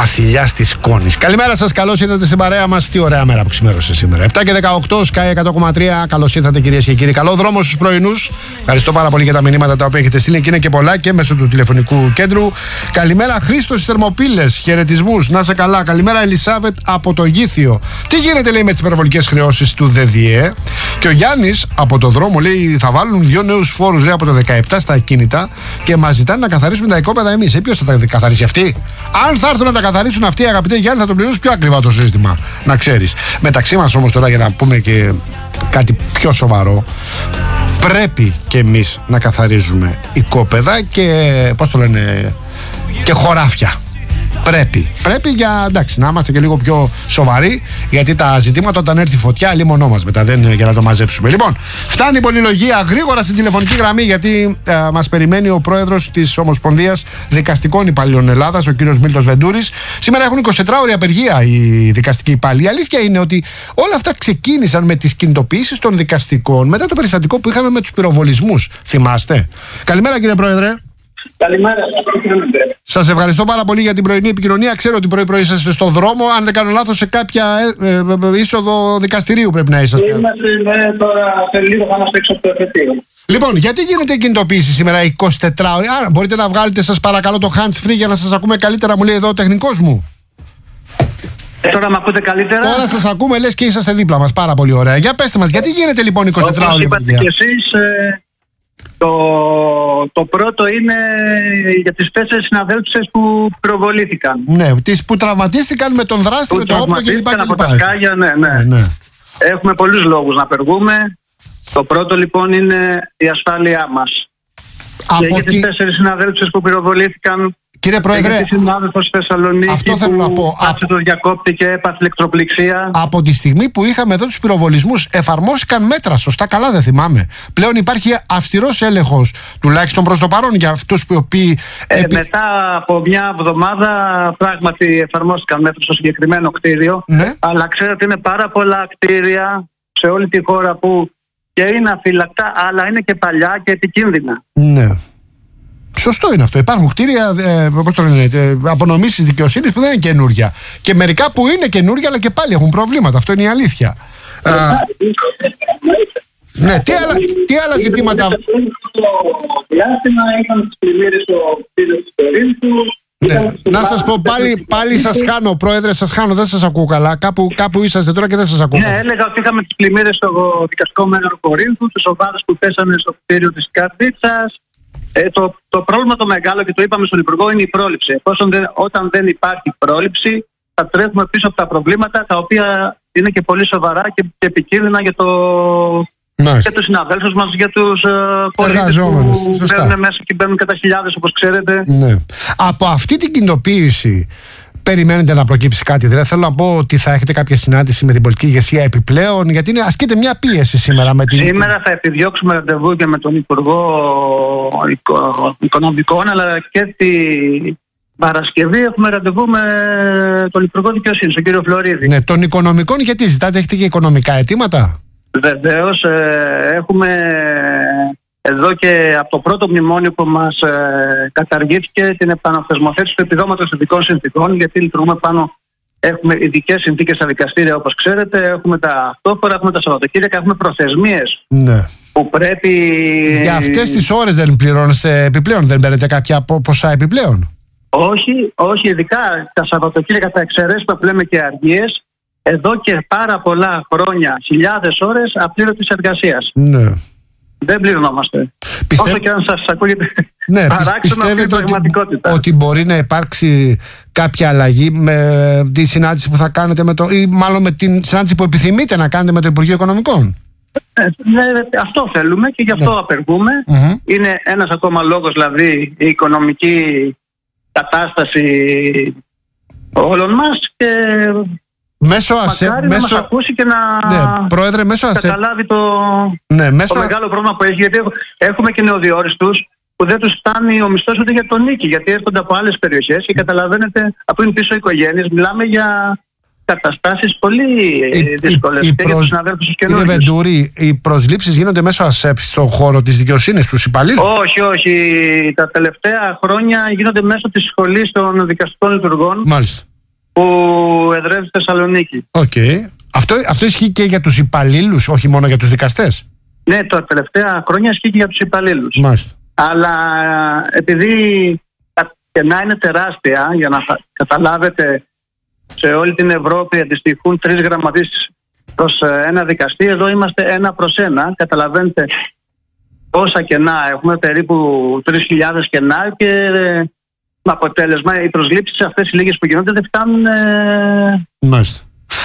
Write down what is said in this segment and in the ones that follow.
βασιλιάς της Κόνης. Καλημέρα σας, καλώς ήρθατε στην παρέα μας. Τι ωραία μέρα που ξημέρωσε σήμερα. 7 και 18, Sky 100,3. Καλώς ήρθατε κυρίες και κύριοι. Καλό δρόμο στους πρωινούς. Ευχαριστώ πάρα πολύ για τα μηνύματα τα οποία έχετε στείλει και είναι και πολλά και μέσω του τηλεφωνικού κέντρου. Καλημέρα Χρήστος στις Θερμοπύλες. Χαιρετισμούς. Να σε καλά. Καλημέρα Ελισάβετ από το Γήθιο. Τι γίνεται, λέει, με τις υπερβολικές χρεώσεις του ΔΔΕ. Και ο Γιάννης από το δρόμο λέει: θα βάλουν 2 νέους φόρους, λέει, από το 17 στα ακίνητα και μας ζητάνε να καθαρίσουμε τα οικόπεδα εμείς. Ποιος θα τα καθαρίσει αυτοί? Αν θα έρθουν να τα καθαρίσουν αυτοί, αγαπητέ Γιάννη, θα το πληρώσουν πιο ακριβά το σύστημα. Να ξέρεις. Μεταξύ μας όμως τώρα, για να πούμε και κάτι πιο σοβαρό, πρέπει και εμείς να καθαρίζουμε οικόπεδα και, πώς το λένε, και χωράφια. Πρέπει για, εντάξει, να είμαστε και λίγο πιο σοβαροί, γιατί τα ζητήματα όταν έρθει φωτιά λίμωνό μας μετά, δεν για να το μαζέψουμε. Λοιπόν, φτάνει η πολυλογία γρήγορα στην τηλεφωνική γραμμή, γιατί μας περιμένει ο πρόεδρος της Ομοσπονδίας Δικαστικών Υπαλλήλων Ελλάδας, ο κύριος Μίλτος Βεντούρης. Σήμερα έχουν 24 ώρη απεργία οι δικαστικοί υπάλληλοι. Η αλήθεια είναι ότι όλα αυτά ξεκίνησαν με τις κινητοποιήσεις των δικαστικών μετά το περιστατικό που είχαμε με τους πυροβολισμούς. Θυμάστε? Καλημέρα, κύριε Πρόεδρε. Καλημέρα. Σας ευχαριστώ πάρα πολύ για την πρωινή επικοινωνία. Ξέρω ότι πρωί-πρωί είσαστε στον δρόμο. Αν δεν κάνω λάθος, σε κάποια είσοδο δικαστηρίου πρέπει να είσαστε. Είμαστε τώρα, σε λίγο θα είμαστε έξω από το εφετείο. Λοιπόν, γιατί γίνεται η κινητοποίηση σήμερα 24 ώρες? Μπορείτε να βγάλετε, σας παρακαλώ, το hands free για να σας ακούμε καλύτερα, μου λέει εδώ ο τεχνικός μου. Τώρα με ακούτε καλύτερα? Τώρα σας ακούμε, λες και είσαστε δίπλα μας. Πάρα πολύ ωραία. Για πέστε μας, γιατί γίνεται λοιπόν 24 ώρες? Όπως είπατε και εσείς, το πρώτο είναι για τις 4 συναδέλφισες που πυροβολήθηκαν. Ναι, τις που τραυματίστηκαν με τον δράστη, με το όπλο κλπ. Από τα σκάγια, ναι. Έχουμε πολλούς λόγους να απεργούμε. Το πρώτο λοιπόν είναι η ασφάλειά μας. Και για τις 4 συναδέλφισες που πυροβολήθηκαν, κύριε Πρόεδρε, συνάδελφος στη Θεσσαλονίκη, αυτό θέλω να πω. Άφησε το διακόπτη και έπαθε ηλεκτροπληξία. Από τη στιγμή που είχαμε εδώ τους πυροβολισμούς, εφαρμόστηκαν μέτρα, σωστά, καλά δεν θυμάμαι. Πλέον υπάρχει αυστηρός έλεγχος, τουλάχιστον προς το παρόν, για αυτούς που οποίοι. Μετά από μια εβδομάδα, πράγματι εφαρμόστηκαν μέτρα στο συγκεκριμένο κτίριο. Ναι. Αλλά ξέρετε, είναι πάρα πολλά κτίρια σε όλη τη χώρα που και είναι αφύλακτα, αλλά είναι και παλιά και επικίνδυνα. Ναι. Σωστό είναι αυτό. Υπάρχουν κτίρια απονομής της δικαιοσύνης που δεν είναι καινούρια. Και μερικά που είναι καινούρια, αλλά και πάλι έχουν προβλήματα. Αυτό είναι η αλήθεια. Ναι, τι άλλα ζητήματα. Να σας πω, πάλι σας χάνω, Πρόεδρε, σας χάνω, δεν σας ακούω καλά. Κάπου είσαστε τώρα και δεν σας ακούω. Ναι, έλεγα ότι είχαμε τις πλημμύρες στο δικαστικό μέγαρο Κορίνθου, τις ομάδες που πέσανε στο κτίριο της Καρδίτσας. Το πρόβλημα το μεγάλο, και το είπαμε στον Υπουργό, είναι η πρόληψη. Όταν δεν υπάρχει πρόληψη, θα τρέχουμε πίσω από τα προβλήματα, τα οποία είναι και πολύ σοβαρά και επικίνδυνα για τους συναδέλφους μας, για τους πολίτες που μπαίνουν μέσα και μπαίνουν κατά χιλιάδες, όπως ξέρετε. Ναι. Από αυτή την κινητοποίηση περιμένετε να προκύψει κάτι? Δηλαδή, θέλω να πω ότι θα έχετε κάποια συνάντηση με την πολιτική ηγεσία επιπλέον, γιατί ασκείται μια πίεση σήμερα με την. Σήμερα θα επιδιώξουμε ραντεβού και με τον Υπουργό Οικονομικών, αλλά και την Παρασκευή έχουμε ραντεβού με τον Υπουργό Δικαιοσύνης, τον κύριο Φλωρίδη. Ναι, των Οικονομικών, γιατί ζητάτε, έχετε και οικονομικά αιτήματα? Βεβαίως, έχουμε εδώ και από το πρώτο μνημόνιο που μας καταργήθηκε την επαναθεσμοθέτηση του επιδόματος ειδικών συνθήκων, γιατί λειτουργούμε πάνω, έχουμε ειδικές συνθήκες στα δικαστήρια, όπως ξέρετε, έχουμε τα αυτόφορα, έχουμε τα Σαββατοκύριακα, έχουμε προθεσμίες. Ναι. Που πρέπει. Για αυτές τις ώρες δεν πληρώνεστε επιπλέον, δεν παίρνετε κάποια ποσά επιπλέον? Όχι, ειδικά τα Σαββατοκύριακα, τα εξαιρέσεις που λέμε και αργίες, εδώ και πάρα πολλά χρόνια, χιλιάδες ώρες απλήρωτης εργασίας. Ναι. Δεν πληρωνόμαστε. Όσο και αν σας ακούγεται παράξενο, αυτή η πραγματικότητα. Ότι μπορεί να υπάρξει κάποια αλλαγή με τη συνάντηση που θα κάνετε ή μάλλον με την συνάντηση που επιθυμείτε να κάνετε με το Υπουργείο Οικονομικών. Ναι, αυτό θέλουμε και γι' αυτό απεργούμε. Είναι ένας ακόμα λόγος, δηλαδή η οικονομική κατάσταση όλων μας, και μακάρι να μας ακούσει και να Πρόεδρε, καταλάβει το μεγάλο πρόβλημα που έχει, γιατί έχουμε και νεοδιόριστους που δεν τους φτάνει ο μισθός ούτε για τον νίκη, γιατί έρχονται από άλλες περιοχές και καταλαβαίνετε, αφού είναι πίσω οικογένειες, μιλάμε για καταστάσεις πολύ δύσκολες και για τους συναδέλφους τους καινούριους. Κύριε Βεντούρη, οι προσλήψεις γίνονται μέσω ΑΣΕΠ στον χώρο της δικαιοσύνης, τους υπαλλήλους? Όχι. Τα τελευταία χρόνια γίνονται μέσω της σχολής των δικαστικών λειτουργών. Μάλιστα. που εδρεύει στη Θεσσαλονίκη. Okay. Αυτό ισχύει και για τους υπαλλήλους, όχι μόνο για τους δικαστές? Ναι, τα τελευταία χρόνια ισχύει και για τους υπαλλήλους. Μάλιστα. Αλλά επειδή τα κενά είναι τεράστια, για να καταλάβετε, σε όλη την Ευρώπη αντιστοιχούν 3 γραμματείς προς ένα δικαστή. Εδώ είμαστε 1 προς 1. Καταλαβαίνετε πόσα κενά έχουμε, περίπου 3.000 κενά, και με αποτέλεσμα οι προσλήψεις αυτές οι λίγες που γίνονται δεν φτάνουν. Μάλιστα.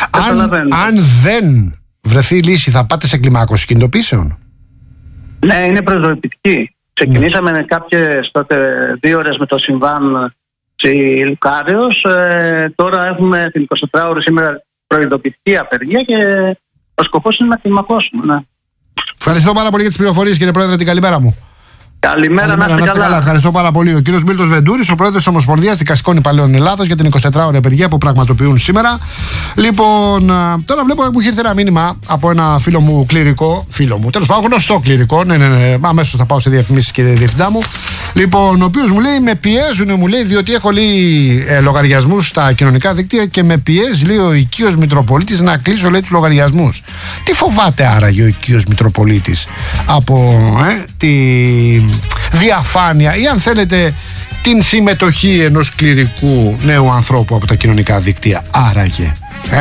Αν δεν βρεθεί λύση, θα πάτε σε κλιμάκωση κινητοποιήσεων? Ναι, είναι προειδοποιητική. Ξεκινήσαμε κάποιες τότε 2 ώρες με το συμβάν Λουκάριος. Τώρα έχουμε την 24ωρη σήμερα προειδοποιητική απεργία και ο σκοπός είναι να κλιμακώσουμε. Ναι. Ευχαριστώ πάρα πολύ για τις πληροφορίες, κύριε Πρόεδρε. Την καλημέρα μου. Καλημέρα, να είστε καλά. Ευχαριστώ πάρα πολύ. Ο κύριος Μίλτος Βεντούρης, ο πρόεδρος της Ομοσπονδίας Δικαστικών Υπαλλήλων Ελλάδος, για την 24ωρη απεργία που πραγματοποιούν σήμερα. Λοιπόν, τώρα βλέπω που έχει έρθει ένα μήνυμα από ένα φίλο μου κληρικό. Τέλος πάντων, γνωστό κληρικό. Ναι. Αμέσως θα πάω σε διαφημίσεις, κύριε Διευθυντά μου. Λοιπόν, ο οποίος μου λέει: με πιέζουν, μου λέει, διότι έχω λογαριασμούς στα κοινωνικά δίκτυα και με πιέζει, λέει, ο οικείος Μητροπολίτης να κλείσω, λέει, τους λογαριασμούς. Τι φοβάται άραγε ο οικείος Μητροπολίτης από τη διαφάνεια, ή αν θέλετε την συμμετοχή ενός κληρικού νέου ανθρώπου από τα κοινωνικά δίκτυα? Άραγε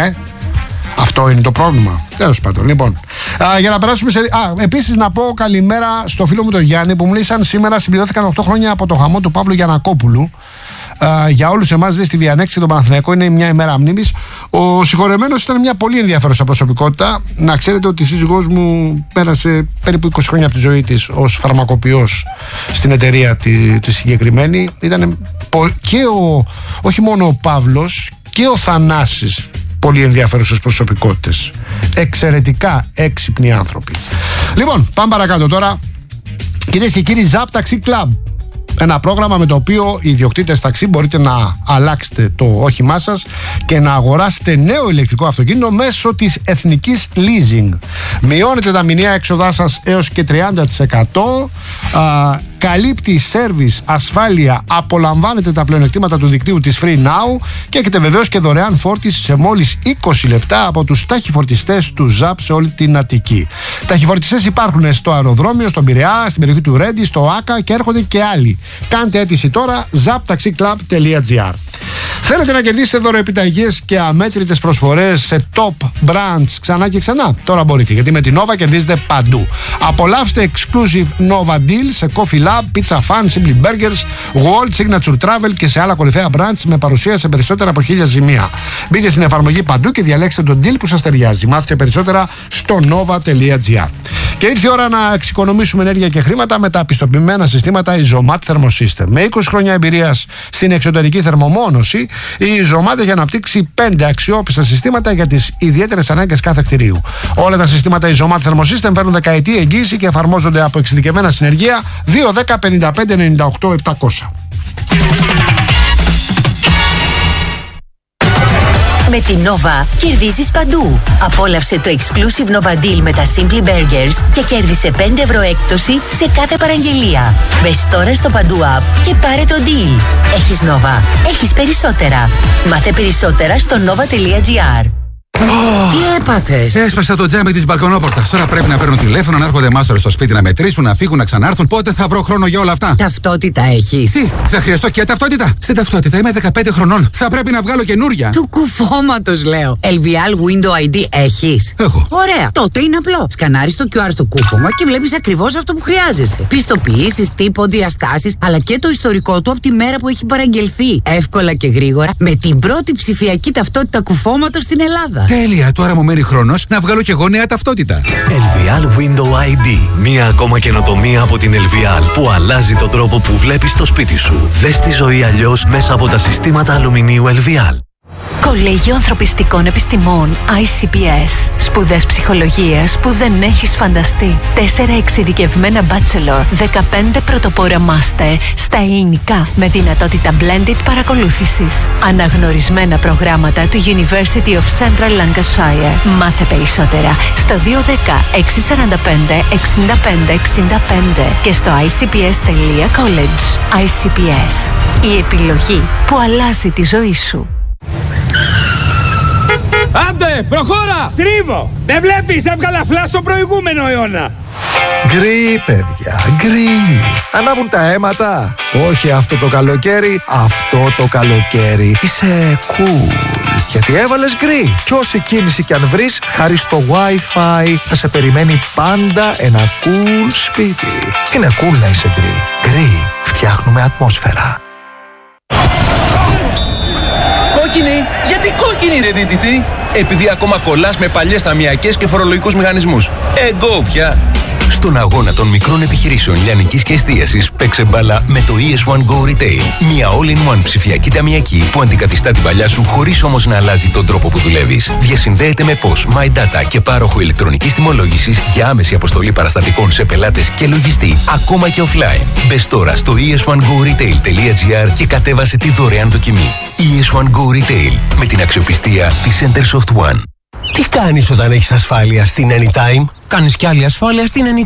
αυτό είναι το πρόβλημα. Τέλος πάντων, λοιπόν, για να περάσουμε σε. Επίσης, να πω καλημέρα στο φίλο μου τον Γιάννη, που μου λέει: σαν σήμερα συμπληρώθηκαν 8 χρόνια από το χαμό του Παύλου Γιαννακόπουλου. Για όλους εμάς, δηλαδή, στη Βιανέξη και τον Παναθηναϊκό είναι μια ημέρα μνήμης. Ο συγχωρεμένος ήταν μια πολύ ενδιαφέρουσα προσωπικότητα. Να ξέρετε ότι η σύζυγός μου πέρασε περίπου 20 χρόνια από τη ζωή της ως φαρμακοποιός στην εταιρεία τη συγκεκριμένη. Ήταν και όχι μόνο ο Παύλος και ο Θανάσης πολύ ενδιαφέρουσες προσωπικότητες. Εξαιρετικά έξυπνοι άνθρωποι. Λοιπόν, πάμε παρακάτω τώρα. Κυρίες και κύριοι, Zap Taxi Club. Ένα πρόγραμμα με το οποίο οι ιδιοκτήτες ταξί μπορείτε να αλλάξετε το όχημά σας και να αγοράσετε νέο ηλεκτρικό αυτοκίνητο μέσω της Εθνικής Leasing. Μειώνετε τα μηνιαία έξοδά σας έως και 30%. Καλύπτει σέρβις, ασφάλεια, απολαμβάνετε τα πλεονεκτήματα του δικτύου της Free Now και έχετε βεβαίως και δωρεάν φόρτιση σε μόλις 20 λεπτά από τους ταχυφορτιστές του ZAP σε όλη την Αττική. Ταχυφορτιστές υπάρχουν στο αεροδρόμιο, στον Πειραιά, στην περιοχή του Ρέντι, στο Άκα και έρχονται και άλλοι. Κάντε αίτηση τώρα, zaptaxiclub.gr. Θέλετε να κερδίσετε δωροεπιταγές και αμέτρητες προσφορές σε top brands ξανά και ξανά? Τώρα μπορείτε, γιατί με την Nova κερδίζετε παντού. Απολαύστε exclusive Nova Deal σε Coffee Lab, Pizza Fan, Simply Burgers, World, Signature Travel και σε άλλα κορυφαία brands με παρουσία σε περισσότερα από 1000 ζημία. Μπείτε στην εφαρμογή παντού και διαλέξτε τον deal που σας ταιριάζει. Μάθετε περισσότερα στο nova.gr. Και ήρθε η ώρα να εξοικονομήσουμε ενέργεια και χρήματα με τα πιστοποιημένα συστήματα Isomat Thermosystem. Με 20 χρόνια εμπειρίας στην εξωτερική θερμομόνωση, η Isomat έχει αναπτύξει 5 αξιόπιστα συστήματα για τις ιδιαίτερες ανάγκες κάθε κτηρίου. Όλα τα συστήματα Isomat Thermosystem παίρνουν δεκαετή εγγύηση και εφαρμόζονται από εξειδικευμένα συνεργεία 210 55 98 700. Με την Nova κερδίζεις παντού. Απόλαυσε το exclusive Nova Deal με τα Simply Burgers και κέρδισε 5 ευρώ έκπτωση σε κάθε παραγγελία. Μπες τώρα στο Παντού App και πάρε το deal. Έχεις Nova. Έχεις περισσότερα. Μάθε περισσότερα στο nova.gr. Τι έπαθες? Έσπασα το τζάμι της μπαλκονόπορτας. Τώρα πρέπει να παίρνω τηλέφωνο, να έρχονται μάστορες στο σπίτι να μετρήσουν, να φύγουν, να ξανάρθουν. Πότε θα βρω χρόνο για όλα αυτά? Ταυτότητα έχεις? Τι, θα χρειαστώ και ταυτότητα? Στην ταυτότητα είμαι 15 χρονών. Θα πρέπει να βγάλω καινούρια. Του κουφώματος λέω. LVL Window ID έχεις? Έχω. Ωραία. Τότε είναι απλό. Σκανάρεις το QR στο κούφωμα και βλέπεις ακριβώς αυτό που χρειάζεσαι. Πιστοποιήσεις, τύπο, διαστάσεις, αλλά και το ιστορικό του από τη μέρα που έχει παραγγελθεί. Εύκολα και γρήγορα με την πρώτη ψηφιακή ταυτότητα κουφώματος στην Ελλάδα. Τέλεια, τώρα μου μένει χρόνος να βγάλω κι εγώ νέα ταυτότητα. LVL Window ID. Μία ακόμα καινοτομία από την LVL που αλλάζει τον τρόπο που βλέπεις το σπίτι σου. Δες τη ζωή αλλιώς μέσα από τα συστήματα αλουμινίου LVL. Κολέγιο Ανθρωπιστικών Επιστημών ICPS. Σπουδές ψυχολογίας που δεν έχεις φανταστεί. 4 εξειδικευμένα bachelor, 15 πρωτοπόρα master στα ελληνικά με δυνατότητα blended παρακολούθησης. Αναγνωρισμένα προγράμματα του University of Central Lancashire. Μάθε περισσότερα στο 210 645 65 65 και στο icps.college. ICPS. Η επιλογή που αλλάζει τη ζωή σου. Άντε, προχώρα! Στρίβω! Δεν βλέπεις, έβγαλα φλάς στο προηγούμενο αιώνα. Γκρι, παιδιά, γκρι. Ανάβουν τα αίματα. Όχι αυτό το καλοκαίρι, αυτό το καλοκαίρι. Είσαι cool. Γιατί έβαλες γκρι. Κι όση κίνηση κι αν βρεις, χάρη στο Wi-Fi θα σε περιμένει πάντα ένα cool σπίτι. Είναι cool να είσαι γκρι. Γκρι. Φτιάχνουμε ατμόσφαιρα. Κόκκινη! Γιατί κόκκινη ρε δίτητη? Επειδή ακόμα κολλάς με παλιές ταμιακές και φορολογικούς μηχανισμούς. Εγώ πια! Στον αγώνα των μικρών επιχειρήσεων λιανικής και εστίασης παίξε μπάλα με το ES1 Go Retail. Μια all-in-one ψηφιακή ταμιακή που αντικαθιστά την παλιά σου χωρίς όμως να αλλάζει τον τρόπο που δουλεύεις. Διασυνδέεται με POS, My Data και πάροχο ηλεκτρονικής τιμολόγησης για άμεση αποστολή παραστατικών σε πελάτες και λογιστή, ακόμα και offline. Μπες τώρα στο es1goretail.gr και κατέβασε τη δωρεάν δοκιμή. ES1 Go Retail με την αξιοπιστία της Centersoft One. Τι κάνεις όταν έχεις ασφάλεια στην Anytime? Κάνεις κι άλλη ασφάλεια στην Anytime.